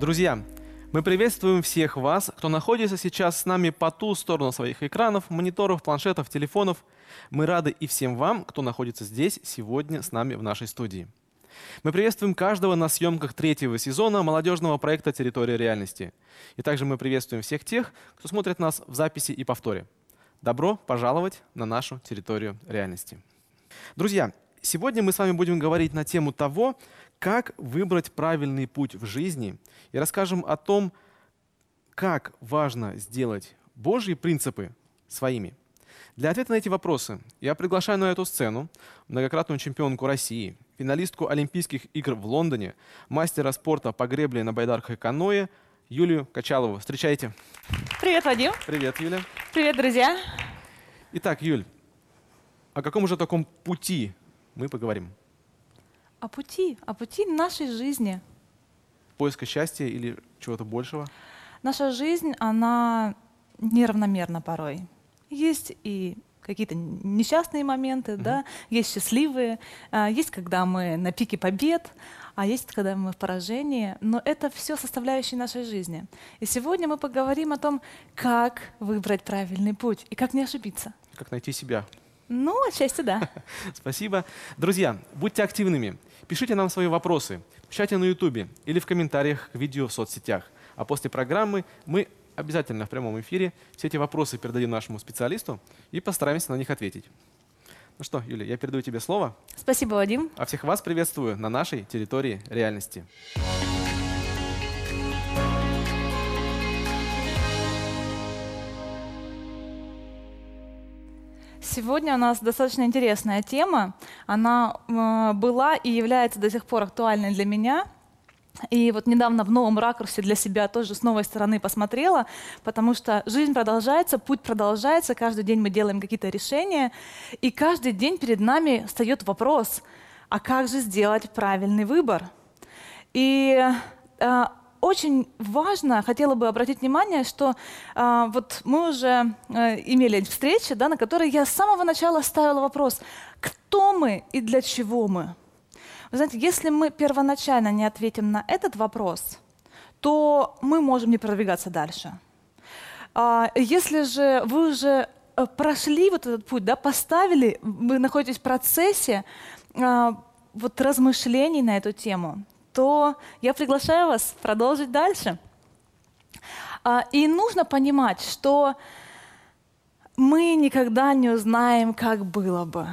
Друзья, мы приветствуем всех вас, кто находится сейчас с нами по ту сторону своих экранов, мониторов, планшетов, телефонов. Мы рады и всем вам, кто находится здесь сегодня с нами в нашей студии. Мы приветствуем каждого на съемках третьего сезона молодежного проекта «Территория реальности». И также мы приветствуем всех тех, кто смотрит нас в записи и повторе. Добро пожаловать на нашу территорию реальности. Друзья, сегодня мы с вами будем говорить на тему того, как выбрать правильный путь в жизни, и расскажем о том, как важно сделать Божьи принципы своими. Для ответа на эти вопросы я приглашаю на эту сцену многократную чемпионку России, финалистку Олимпийских игр в Лондоне, мастера спорта по гребле на байдарках и каноэ Юлию Качалову. Встречайте. Привет, Вадим. Привет, Юля. Привет, друзья. Итак, Юль, о каком же таком пути мы поговорим? О пути нашей жизни. Поиска счастья или чего-то большего? Наша жизнь, она неравномерна порой. Есть и какие-то несчастные моменты, да, есть счастливые, есть, когда мы на пике побед, а есть, когда мы в поражении. Но это все составляющие нашей жизни. И сегодня мы поговорим о том, как выбрать правильный путь и как не ошибиться. Как найти себя? Ну, отчасти да. Спасибо. Друзья, будьте активными. Пишите нам свои вопросы в чате на YouTube или в комментариях к видео в соцсетях. А после программы мы обязательно в прямом эфире все эти вопросы передадим нашему специалисту и постараемся на них ответить. Ну что, Юля, я передаю тебе слово. Спасибо, Вадим. А всех вас приветствую на нашей территории реальности. Сегодня у нас достаточно интересная тема. Она была и является до сих пор актуальной для меня. И вот недавно в новом ракурсе для себя тоже с новой стороны посмотрела, потому что жизнь продолжается, путь продолжается, каждый день мы делаем какие-то решения, и каждый день перед нами встает вопрос, а как же сделать правильный выбор? И очень важно, хотела бы обратить внимание, что вот мы уже имели встречи, да, на которой я с самого начала ставила вопрос, кто мы и для чего мы? Вы знаете, если мы первоначально не ответим на этот вопрос, то мы можем не продвигаться дальше. Если же вы уже прошли вот этот путь, да, поставили, вы находитесь в процессе вот размышлений на эту тему, то я приглашаю вас продолжить дальше. И нужно понимать, что мы никогда не узнаем, как было бы.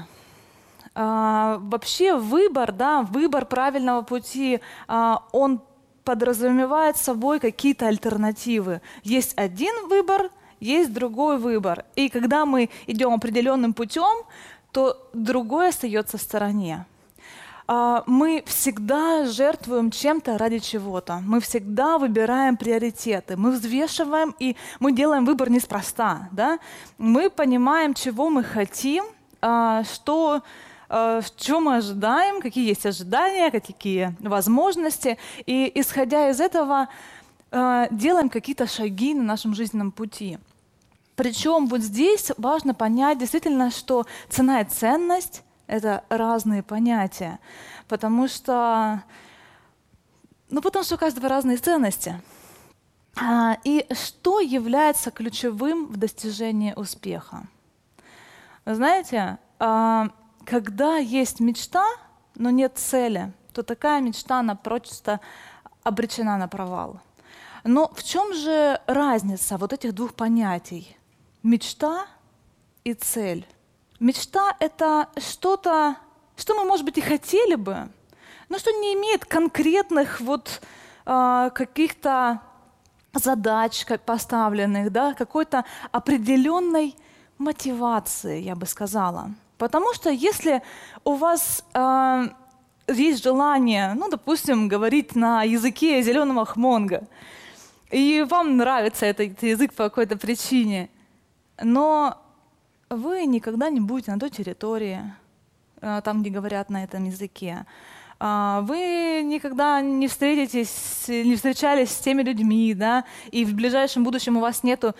Вообще выбор, да, выбор правильного пути, он подразумевает собой какие-то альтернативы. Есть один выбор, есть другой выбор. И когда мы идем определенным путем, то другой остается в стороне. Мы всегда жертвуем чем-то ради чего-то. Мы всегда выбираем приоритеты. Мы взвешиваем, и мы делаем выбор неспроста. Да? Мы понимаем, чего мы хотим, чего мы ожидаем, какие есть ожидания, какие возможности. И исходя из этого, делаем какие-то шаги на нашем жизненном пути. Причем вот здесь важно понять действительно, что цена и ценность — это разные понятия, потому что у каждого разные ценности. И что является ключевым в достижении успеха? Вы знаете, когда есть мечта, но нет цели, то такая мечта, она просто обречена на провал. Но в чем же разница вот этих двух понятий? Мечта и цель. Мечта — это что-то, что мы, может быть, и хотели бы, но что не имеет конкретных каких-то задач поставленных, да, какой-то определенной мотивации, я бы сказала. Потому что если у вас есть желание, допустим, говорить на языке зеленого хмонга, и вам нравится этот язык по какой-то причине, но вы никогда не будете на той территории, там, где говорят на этом языке. Вы никогда не встречались с теми людьми, да, и в ближайшем будущем у вас нету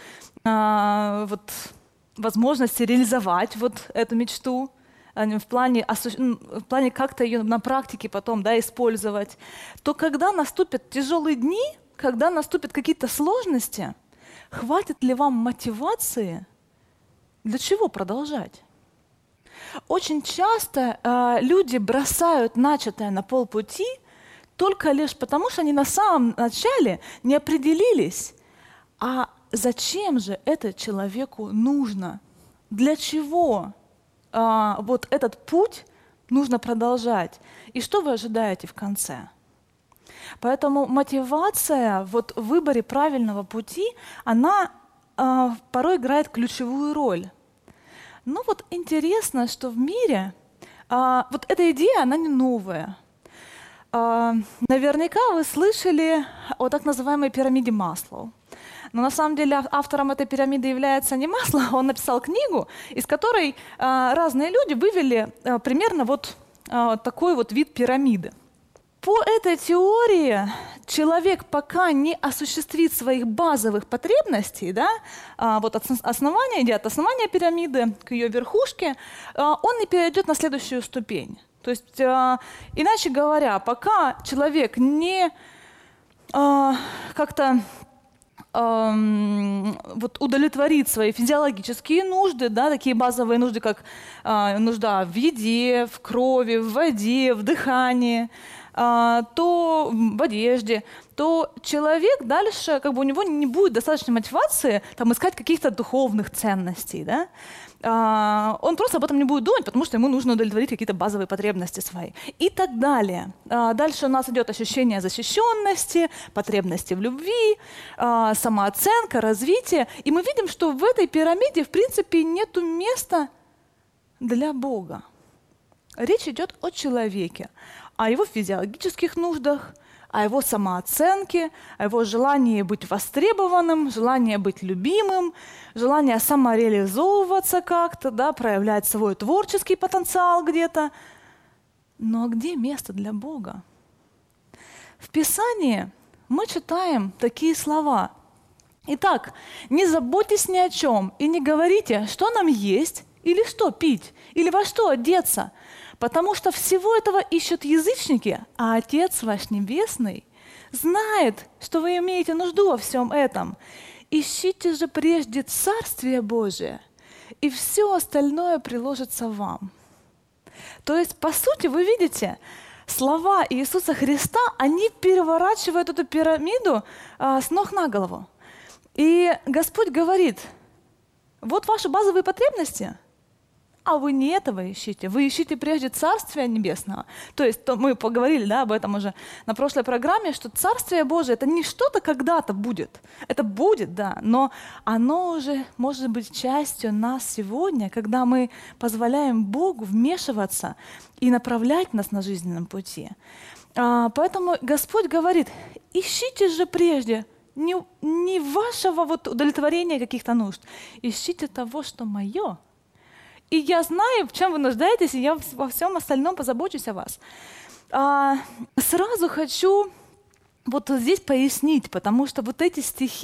возможности реализовать эту мечту в плане как-то ее на практике потом, да, использовать. То когда наступят тяжелые дни, когда наступят какие-то сложности, хватит ли вам мотивации, для чего продолжать? Очень часто люди бросают начатое на полпути только лишь потому, что они на самом начале не определились, а зачем же это человеку нужно? Для чего вот этот путь нужно продолжать? И что вы ожидаете в конце? Поэтому мотивация вот в выборе правильного пути, она порой играет ключевую роль. Но вот интересно, что в мире вот эта идея, она не новая. Наверняка вы слышали о так называемой пирамиде Маслоу. Но на самом деле автором этой пирамиды является не Маслоу, он написал книгу, из которой разные люди вывели примерно вот такой вот вид пирамиды. По этой теории человек, пока не осуществит своих базовых потребностей, да, вот от основания, идя от основания пирамиды к ее верхушке, он не перейдет на следующую ступень. То есть, иначе говоря, пока человек не как-то вот удовлетворит свои физиологические нужды, да, такие базовые нужды, как нужда в еде, в крови, в воде, в дыхании, то в одежде, то человек дальше, как бы у него не будет достаточной мотивации там, искать каких-то духовных ценностей. Да? Он просто об этом не будет думать, потому что ему нужно удовлетворить какие-то базовые потребности свои. И так далее. Дальше у нас идет ощущение защищенности, потребности в любви, самооценка, развитие. И мы видим, что в этой пирамиде, в принципе, нет места для Бога. Речь идет о человеке, о его физиологических нуждах, о его самооценке, о его желании быть востребованным, желании быть любимым, желании самореализовываться как-то, да, проявлять свой творческий потенциал где-то. Но где место для Бога? В Писании мы читаем такие слова. Итак, не заботьтесь ни о чем и не говорите, что нам есть, или что пить, или во что одеться, потому что всего этого ищут язычники, а Отец ваш Небесный знает, что вы имеете нужду во всем этом. Ищите же прежде Царствие Божие, и все остальное приложится вам. То есть, по сути, вы видите, слова Иисуса Христа, они переворачивают эту пирамиду с ног на голову. И Господь говорит, вот ваши базовые потребности, а вы не этого ищите. Вы ищите прежде Царствия Небесного. То есть мы поговорили, да, об этом уже на прошлой программе, что Царствие Божие — это не что-то когда-то будет. Это будет, да, но оно уже может быть частью нас сегодня, когда мы позволяем Богу вмешиваться и направлять нас на жизненном пути. Поэтому Господь говорит, ищите же прежде не вашего вот удовлетворения каких-то нужд, ищите того, что мое. И я знаю, в чем вы нуждаетесь, и я во всем остальном позабочусь о вас. Сразу хочу вот здесь пояснить, потому что вот эти стихи,